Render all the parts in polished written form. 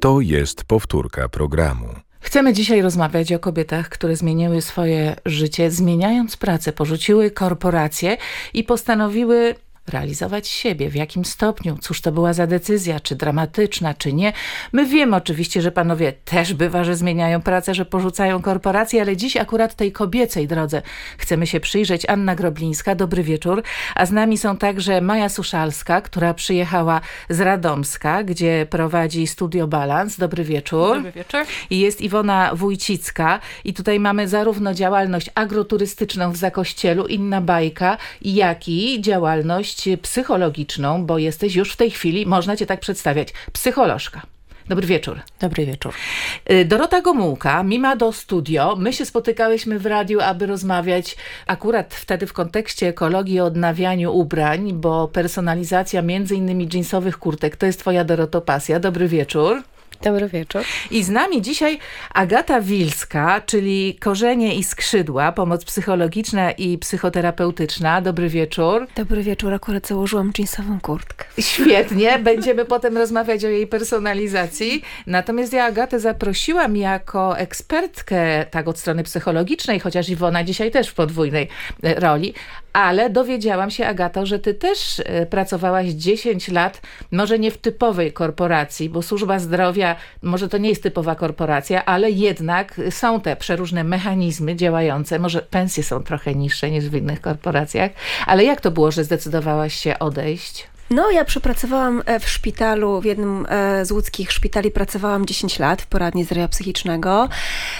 To jest powtórka programu. Chcemy dzisiaj rozmawiać o kobietach, które zmieniły swoje życie, zmieniając pracę, porzuciły korporacje i postanowiły realizować siebie. W jakim stopniu? Cóż to była za decyzja? Czy dramatyczna, czy nie? My wiemy oczywiście, że panowie też bywa, że zmieniają pracę, że porzucają korporacje, ale dziś akurat tej kobiecej drodze chcemy się przyjrzeć. Anna Groblińska, dobry wieczór. A z nami są także Maja Suszalska, która przyjechała z Radomska, gdzie prowadzi Studio Balans. Dobry wieczór. Dobry wieczór. I jest Iwona Wójcicka. I tutaj mamy zarówno działalność agroturystyczną w Zakościelu, inna bajka, jak i działalność psychologiczną, bo jesteś już w tej chwili, można cię tak przedstawiać, psycholożka. Dobry wieczór. Dobry wieczór. Dorota Gomułka, Mimado Studio. My się spotykałyśmy w radiu, aby rozmawiać akurat wtedy w kontekście ekologii i odnawianiu ubrań, bo personalizacja między innymi dżinsowych kurtek to jest twoja, Doroto, pasja. Dobry wieczór. Dobry wieczór. I z nami dzisiaj Agata Wilska, czyli Korzenie i skrzydła, pomoc psychologiczna i psychoterapeutyczna. Dobry wieczór. Dobry wieczór, akurat założyłam dżinsową kurtkę. Świetnie, będziemy potem rozmawiać o jej personalizacji. Natomiast ja Agatę zaprosiłam jako ekspertkę tak od strony psychologicznej, chociaż Iwona dzisiaj też w podwójnej roli, ale dowiedziałam się, Agato, że ty też pracowałaś 10 lat, może nie w typowej korporacji, bo służba zdrowia, może to nie jest typowa korporacja, ale jednak są te przeróżne mechanizmy działające. Może pensje są trochę niższe niż w innych korporacjach, ale jak to było, że zdecydowałaś się odejść? No, ja przepracowałam w szpitalu, w jednym z łódzkich szpitali pracowałam 10 lat w poradni zdrowia psychicznego.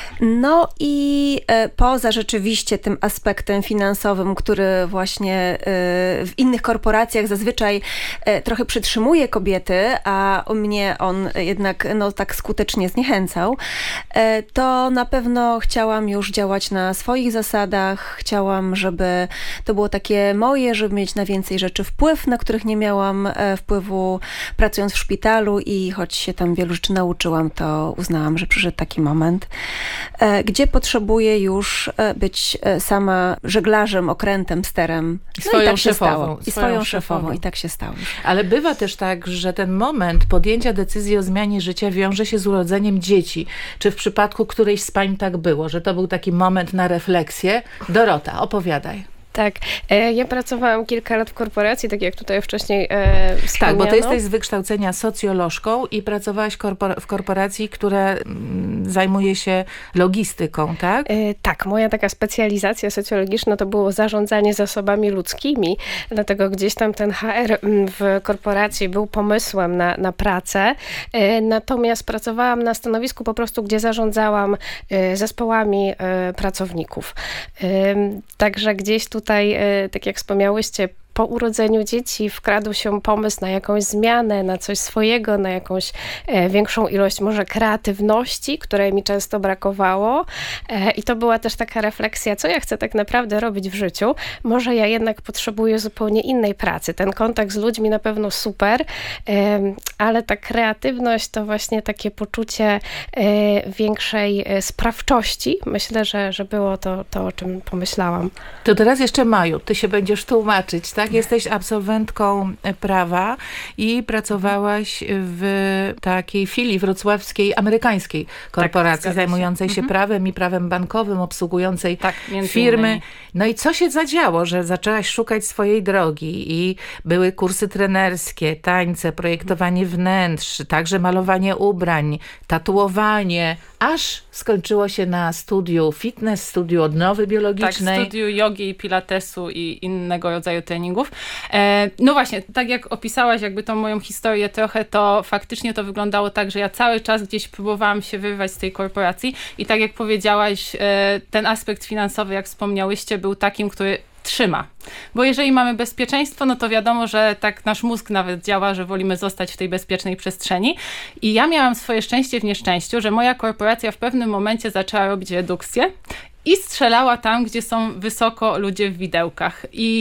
No i poza rzeczywiście tym aspektem finansowym, który właśnie w innych korporacjach zazwyczaj trochę przytrzymuje kobiety, a mnie on jednak no, tak skutecznie zniechęcał, to na pewno chciałam już działać na swoich zasadach. Chciałam, żeby to było takie moje, żeby mieć na więcej rzeczy wpływ, na których nie miałam wpływu pracując w szpitalu i choć się tam wielu rzeczy nauczyłam, to uznałam, że przyszedł taki moment, gdzie potrzebuję już być sama żeglarzem, okrętem, sterem. Swoją i tak się szefową. stało. I swoją szefową. I tak się stało. Ale bywa też tak, że ten moment podjęcia decyzji o zmianie życia wiąże się z urodzeniem dzieci. Czy w przypadku którejś z pań tak było, że to był taki moment na refleksję? Dorota, opowiadaj. Tak, ja pracowałam kilka lat w korporacji, tak jak tutaj wcześniej wspomniano. Tak, bo ty jesteś z wykształcenia socjolożką i pracowałaś w korporacji, która zajmuje się logistyką, tak? Tak, moja taka specjalizacja socjologiczna to było zarządzanie zasobami ludzkimi, dlatego gdzieś tam ten HR w korporacji był pomysłem na pracę, natomiast pracowałam na stanowisku po prostu, gdzie zarządzałam zespołami pracowników. Także gdzieś tutaj, tak jak wspomniałyście, po urodzeniu dzieci wkradł się pomysł na jakąś zmianę, na coś swojego, na jakąś większą ilość może kreatywności, której mi często brakowało. I to była też taka refleksja, co ja chcę tak naprawdę robić w życiu. Może ja jednak potrzebuję zupełnie innej pracy. Ten kontakt z ludźmi na pewno super, ale ta kreatywność to właśnie takie poczucie większej sprawczości. Myślę, że było to, o czym pomyślałam. To teraz jeszcze Maju, ty się będziesz tłumaczyć, tak? Jesteś absolwentką prawa i pracowałaś w takiej filii wrocławskiej, amerykańskiej korporacji tak, zajmującej się prawem i prawem bankowym, obsługującej między firmy. innymi. No i co się zadziało, że zaczęłaś szukać swojej drogi i były kursy trenerskie, tańce, projektowanie wnętrz, także malowanie ubrań, tatuowanie, aż skończyło się na studiu fitness, studiu odnowy biologicznej. Tak, studiu jogi, pilatesu i innego rodzaju treningów. No właśnie, tak jak opisałaś jakby tą moją historię trochę, to faktycznie to wyglądało tak, że ja cały czas gdzieś próbowałam się wyrwać z tej korporacji i tak jak powiedziałaś, ten aspekt finansowy, jak wspomniałyście, był takim, który trzyma. Bo jeżeli mamy bezpieczeństwo, no to wiadomo, że tak nasz mózg nawet działa, że wolimy zostać w tej bezpiecznej przestrzeni. I ja miałam swoje szczęście w nieszczęściu, że moja korporacja w pewnym momencie zaczęła robić redukcję i strzelała tam, gdzie są wysoko ludzie w widełkach. I